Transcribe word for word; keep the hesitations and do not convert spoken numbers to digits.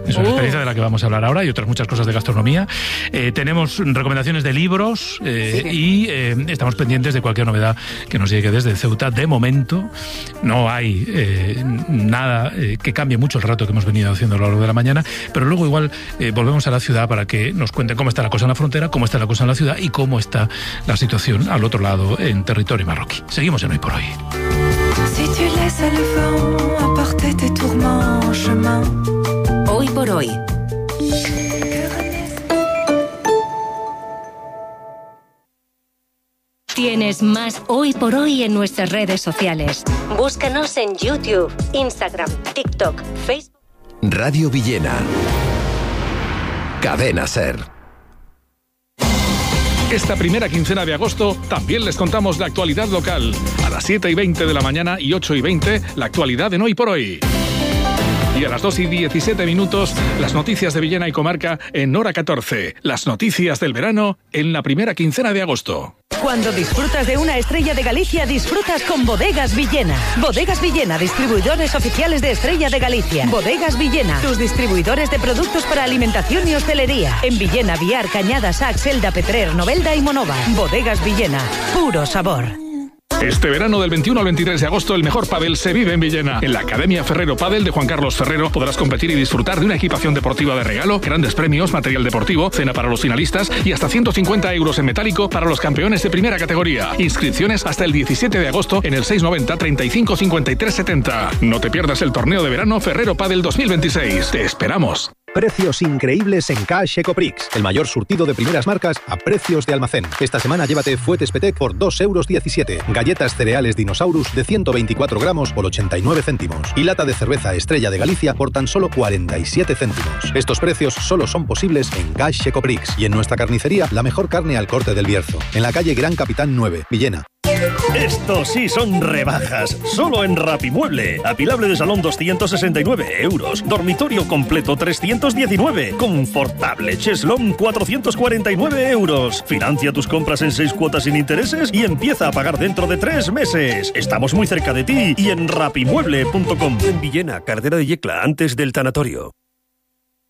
Es una Uh. experiencia de la que vamos a hablar ahora y otras muchas cosas de gastronomía. Eh, tenemos recomendaciones de libros eh, Sí. y eh, estamos pendientes de cualquier novedad que nos llegue desde Ceuta. De momento no hay eh, nada eh, que cambie mucho el rato que hemos venido haciendo a lo largo de la mañana, pero luego igual eh, volvemos a la ciudad para que nos cuenten cómo está la cosa en la frontera, cómo está la cosa en la ciudad y cómo está la situación al otro lado en territorio marroquí. Seguimos en Hoy por Hoy. Si tu laisses le vent emporter tes tourments en chemin. Hoy por Hoy. Tienes más Hoy por Hoy en nuestras redes sociales. Búscanos en YouTube, Instagram, TikTok, Facebook. Radio Villena. Cadena SER. Esta primera quincena de agosto también les contamos la actualidad local. A las siete y veinte de la mañana y ocho y veinte, la actualidad en Hoy por Hoy. Y a las dos y diecisiete minutos, las noticias de Villena y Comarca en Hora catorce. Las noticias del verano en la primera quincena de agosto. Cuando disfrutas de una Estrella de Galicia, disfrutas con Bodegas Villena. Bodegas Villena, distribuidores oficiales de Estrella de Galicia. Bodegas Villena, tus distribuidores de productos para alimentación y hostelería. En Villena, Viar, Cañada, Sax, Elda, Petrer, Novelda y Monova. Bodegas Villena, puro sabor. Este verano del veintiuno al veintitrés de agosto el mejor pádel se vive en Villena. En la Academia Ferrero Pádel de Juan Carlos Ferrero podrás competir y disfrutar de una equipación deportiva de regalo, grandes premios, material deportivo, cena para los finalistas y hasta ciento cincuenta euros en metálico para los campeones de primera categoría. Inscripciones hasta el diecisiete de agosto en el seiscientos noventa, treinta y cinco, cincuenta y tres setenta. No te pierdas el torneo de verano Ferrero Pádel dos mil veintiséis. Te esperamos. Precios increíbles en Cash Ecoprix, el mayor surtido de primeras marcas a precios de almacén. Esta semana llévate Fuetes Petec por dos euros diecisiete, galletas cereales Dinosaurus de ciento veinticuatro gramos por ochenta y nueve céntimos y lata de cerveza Estrella de Galicia por tan solo cuarenta y siete céntimos. Estos precios solo son posibles en Cash Ecoprix y en nuestra carnicería la mejor carne al corte del Bierzo, en la calle Gran Capitán nueve, Villena. Estos sí son rebajas, solo en Rapimueble. Apilable de salón doscientos sesenta y nueve euros, dormitorio completo trescientos diecinueve, confortable cheslón cuatrocientos cuarenta y nueve euros. Financia tus compras en seis cuotas sin intereses y empieza a pagar dentro de tres meses. Estamos muy cerca de ti y en rapimueble punto com. En Villena, Carretera de Yecla, antes del tanatorio.